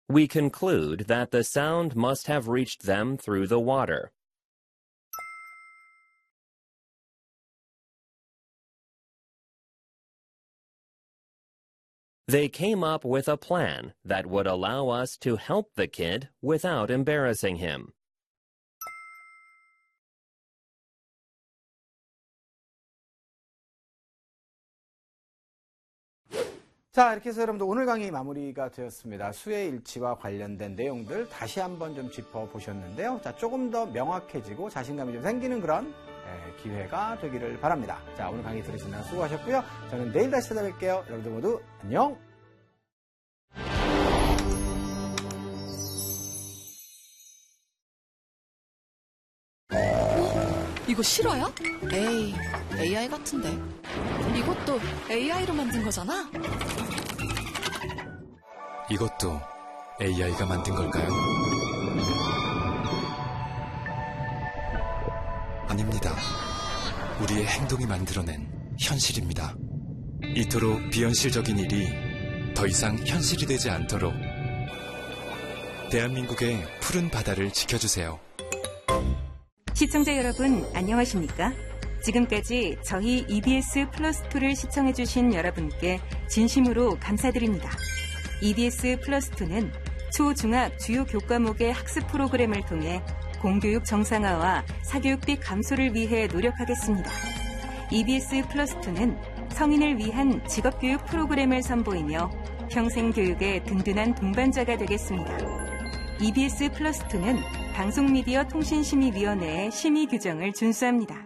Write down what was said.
We conclude that the sound must have reached them through the water. They came up with a plan that would allow us to help the kid without embarrassing him. 자, 이렇게 해서 여러분들 오늘 강의 마무리가 되었습니다. 수의 일치와 관련된 내용들 다시 한번 좀 짚어보셨는데요. 자, 조금 더 명확해지고 자신감이 좀 생기는 그런 기회가 되기를 바랍니다. 자, 오늘 강의 들으시느라 수고하셨고요. 저는 내일 다시 찾아뵐게요. 여러분들 모두 안녕! 이거 실화야? 에이, AI 같은데. 이것도 AI로 만든 거잖아? 이것도 AI가 만든 걸까요? 아닙니다. 우리의 행동이 만들어낸 현실입니다. 이토록 비현실적인 일이 더 이상 현실이 되지 않도록 대한민국의 푸른 바다를 지켜주세요. 시청자 여러분, 안녕하십니까? 지금까지 저희 EBS 플러스2를 시청해주신 여러분께 진심으로 감사드립니다. EBS 플러스2는 초, 중학 주요 교과목의 학습 프로그램을 통해 공교육 정상화와 사교육비 감소를 위해 노력하겠습니다. EBS 플러스2는 성인을 위한 직업교육 프로그램을 선보이며 평생교육의 든든한 동반자가 되겠습니다. EBS 플러스2는 방송미디어 통신심의위원회의 심의 규정을 준수합니다.